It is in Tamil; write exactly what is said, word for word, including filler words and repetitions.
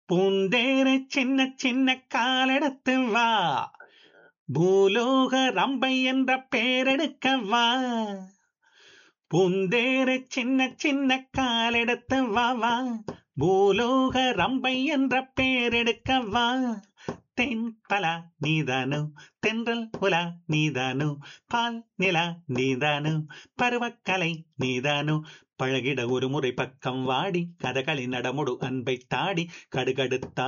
பூந்தேரை சின்ன சின்ன காலெடுத்து வா, பூலோக ரம்பை என்ற பேரெடுக்க வா. பூந்தேரை சின்ன சின்ன காலெடுத்து வா வா, பூலோக ரம்பை என்ற பேரெடுக்க வா. தென் பலா நீதானோ, தென்றல் புலா நீதானோ, பால் நிலா நீதானோ, பருவக்கலை நீதானோ. பழகிட ஒரு முறை பக்கம் வாடி, கதகளி நடமுடு அன்பை தாடி, கடுகடுத்தா